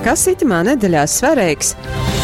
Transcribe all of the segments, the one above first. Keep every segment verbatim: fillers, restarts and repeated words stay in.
Kas itamā nedēļā svarīgs?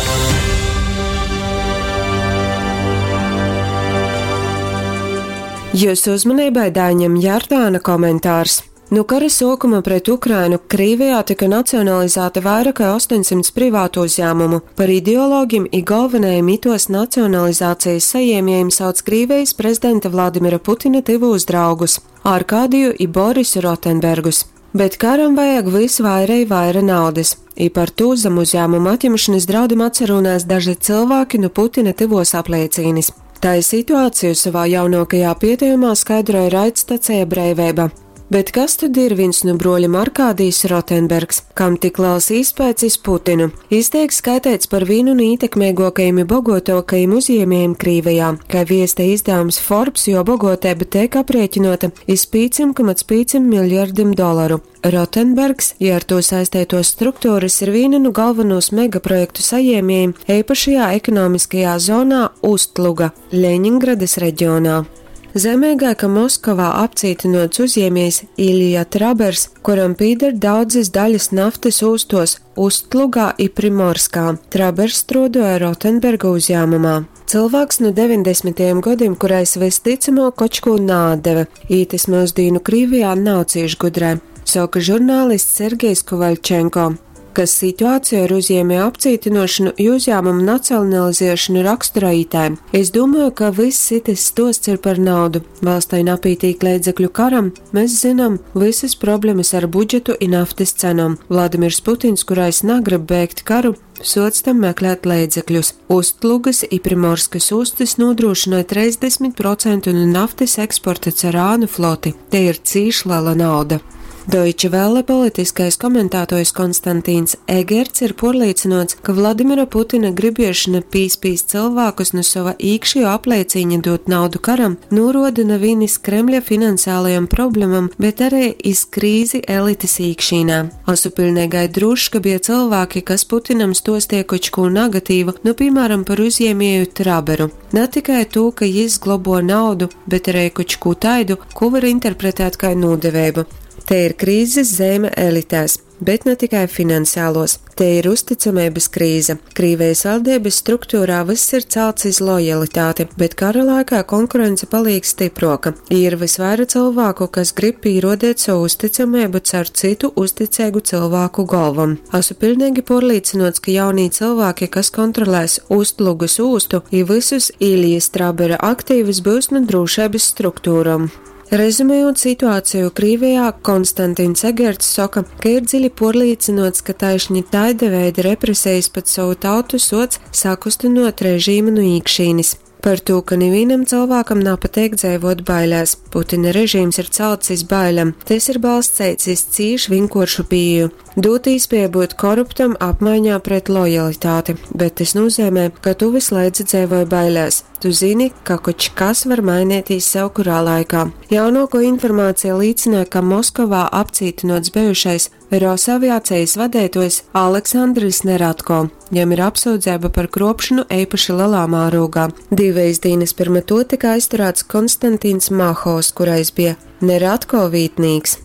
Jūsu uzmanībai Dāņam Jardāna komentārs. No kara sākuma pret Ukrainu Krievijā tika nacionalizēta vairāk kā ostoņsimt privātu uzņēmumu. Par ideologiem i galvenajiem itos nacionalizācijas sajiemējiem sauc Krievijas prezidenta Vladimira Putina tivūs draugus – Arkādiju i Borisu Rotenbergus. Bet karam vajag visvairai vaira naudas. I par to zem uzņēmumu atņemšanas draudam atcerunās daži cilvēki no Putina tivos apliecīnis. Tā ir situācija savā jaunākajā pētījumā skaidroja raidstacija Breivība. Bet kas tad ir viens no broļiem Arkādijs Rotenbergs, kam tik liels izpēcis Putinu? Izteiks skaitīts par vienu no ietekmīgākajiem un bagātākajiem uzņēmējiem Krievijā, kā viesta izdevums Forbes, jo bagātība tiek aprēķinota iz pieciem komats pieciem miljardiem dolaru. Rotenbergs, ja ar to saistītos struktūras, ir viena no galvenos megaprojektu sajiemējiem īpašajā ekonomiskajā zonā Ustluga, Ļeņingradas reģionā. Zemīgā, ka Moskavā apcietinots uzņēmējs Ilija Trabers, kuram pīder daudzas daļas naftas ostos Ustlugā i Primorskā. Trabers strādāja Rotenberga uzņēmumā. Cilvēks no deviņdesmitajiem gadiem, kurais visticamāk kočku nādeve, ītis mūsdienu Krievijā nav cieši gudrē, saka žurnālists Sergejs Kovaļčenko, kas situāciju ar uzņēmēju apcietinošanu un uzņēmumu nacionalizēšanu raksturo itē. Es domāju, ka viss sitis stosts ir par naudu. Valstai napītīgi līdzekļu karam, mēs zinām visas problēmas ar budžetu un naftas cenām. Vladimirs Putins, kurais negrib beigt karu, sots tam meklēt līdzekļus. Ustlugas i Primorskas ostas nodrošināja trīsdesmit procenti no naftas eksporta caur ānu floti. Te ir cīši liela nauda. Deutsche Welle politiskais komentātājs Konstantīns Egerts ir pārliecināts, ka Vladimira Putina gribiešana pīspīst cilvēkus no sava īkšķio apliecīņa dot naudu karam, noroda nevinis Kremļa finansiālajām problēmām, bet arī iz krīzi elites īkšķīnā. Asu pilnīgai drošs, ka bija cilvēki, kas Putinam stostie kočku negatīvu, nu piemēram par uzņēmēju Traberu. Ne tikai to, ka jis globo naudu, bet arī kočku taidu, ko var interpretēt kā nodevību. Te ir krīzes zeme elitēs, bet ne tikai finansiālos. Te ir uzticamības krīze. Krievijas valdības struktūrā viss ir celts iz lojalitāti, bet kara laikā konkurence paliek stiproka. Ir visvairāk cilvēku, kas grib pierodēt savu uzticamību caur citu uzticīgu cilvēku galvam. Asu pilnīgi pārliecināts, ka jaunie cilvēki, kas kontrolēs Ustlugas ostu, ir visus Ilijas Trabera aktīvus būs no drošības struktūram. Rezumējot situāciju Krievijā, Konstantīns Egerts saka, ka ir dziļi pārliecināts, ka taišņi taida veida represijas pat savu tautu sots sakustinot režīmu no īkšķīnis. Par to, ka nevienam cilvēkam nav pateikt dzīvot bailēs. Putina režīms ir celts iz bailēm. Tas ir balstīts iz cīši vienkāršu pieeju. Dot iespēju būt koruptam apmaiņā pret lojalitāti, bet tas nozīmē, ka tu vislaidzi dzīvoji bailēs. Tu zini, ka kaut kas var mainīties sev kurā laikā. Jaunāko informācija liecina, ka Moskavā apcietinots bijušais Rosaviācijas vadītājs Aleksandrs Neratko. Jam ir apsūdzība par kropšanu īpaši lielā mērogā. Divas dienas pirms to tika aizturēts Konstantīns Mahos, kurais bija Neratko vītnīgs.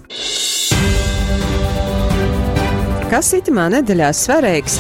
Kas itamā nedēļā svarīgs?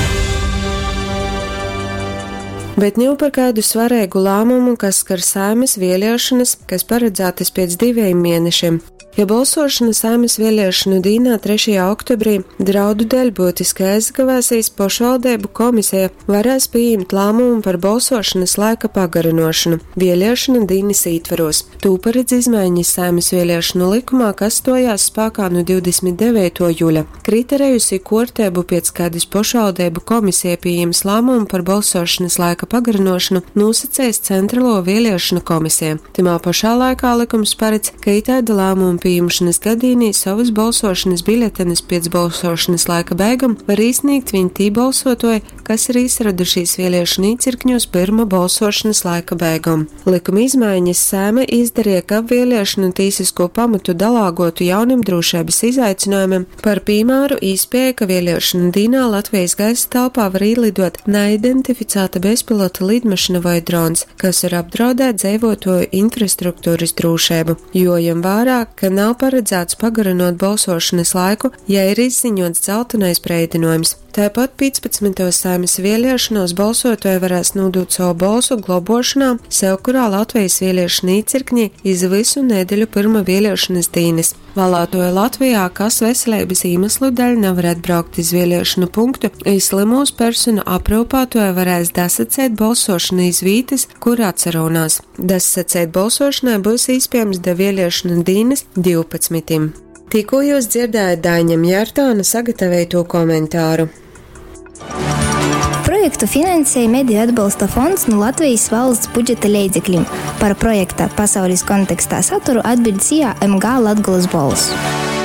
Bet nav par kādu svarīgu lēmumu, kas skar Saeimas vēlēšanas, kas paredzētas pēc diviem mēnešiem. Ja balsošana Saeimas vēlēšanu dīnā trešajā oktobrī draudu dēļ būtiski aizgavēsīs, pašvaldību komisija varēs pieņemt lēmumu par balsošanas laika pagarinošanu vēlēšana dīnas ietvaros. Tū paredz izmaiņas Saeimas vēlēšanu likumā, kas stojās spēkā no divdesmit devītā jūļa. Kriterijus i kārtību, pēc kādas pašvaldību komisija pieņems lēmumu par balsošanas laika pagarinošanu, nosacīs Centrālo vēlēšanu komisija. Timā pašā laikā likums paredz, ka itāda lēmuma pieņemšanas gadījumā savas balsošanas biļetenes pēc balsošanas laika beigām var izsniegt viņi tī balsotoji, kas ir izradušies vēlēšanu iecirkņos pirma balsošanas laika beigām. Likuma izmaiņas Saeima izdarīja, ka vēlēšanu tīsisko pamatu dalāgotu jauniem drošības izaicinājumiem, par piemēru īspēja, ka vēlēšanu dīnā Latvijas gaisa telpā var īlidot neidentificēta bezpilota lidmašana vai drons, kas var apdraudēt dzīvotoju infrastruktūras drošību, jo jam vērā, ka nav paredzēts pagarinot balsošanas laiku, ja ir izziņots dzeltenais brīdinājums. Tāpat piecpadsmitajos Saeimas vēlēšanos balsotāji varēs nodot savu balsu globošanā, sev kurā Latvijas vēlēšana īcirkņi iz visu nedēļu pirma vēlēšanas dīnes. Vēlētoji Latvijā, kas veselības iemeslu dēļ nevar atbraukt iz vēlēšanu punktu, izslimos personu aprūpētoji varēs dasacēt balsošanu iz vītas, kur atcerunās. Dasacēt balsošanai būs iespējams da vēlēšana dīnes divpadsmitim. Tikko jūs dzirdējat Daņam Jārtāna sagatavoto komentāru. Projektu finansēja Mediju atbalsta fonds no Latvijas valsts budžeta līdzekļiem. Par projekta pasaules kontekstā saturu atbild C I A M G Latgolas balss.